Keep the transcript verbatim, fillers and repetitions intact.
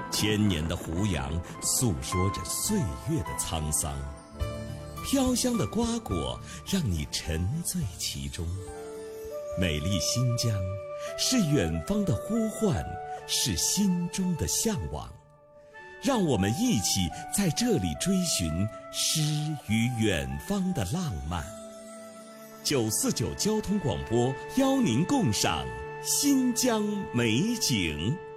千年的胡杨诉说着岁月的沧桑，飘香的瓜果让你沉醉其中。美丽新疆是远方的呼唤，是心中的向往。让我们一起在这里追寻诗与远方的浪漫。九四九交通广播邀您共赏新疆美景。